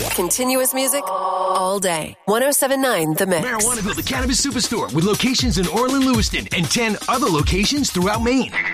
Continuous music all day. 107.9 The Mix. Marijuana built the Cannabis Superstore with locations in Orland, Lewiston, and 10 other locations throughout Maine.